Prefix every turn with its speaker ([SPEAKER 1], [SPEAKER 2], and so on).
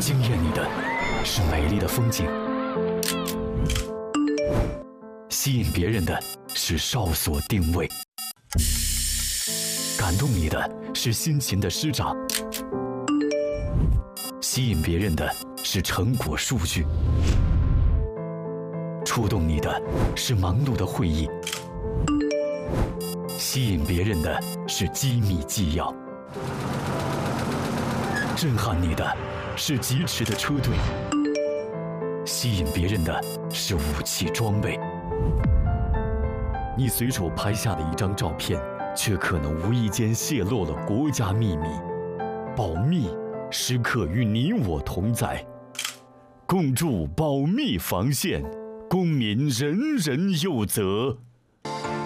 [SPEAKER 1] 惊艳你的是美丽的风景，吸引别人的是哨所定位，感动你的是辛勤的师长，吸引别人的是成果数据，触动你的是忙碌的会议，吸引别人的是机密纪要，震撼你的是疾驰的车队，吸引别人的是武器装备。你随手拍下的一张照片，却可能无意间泄露了国家秘密。保密时刻与你我同在，共筑保密防线，公民人人有责。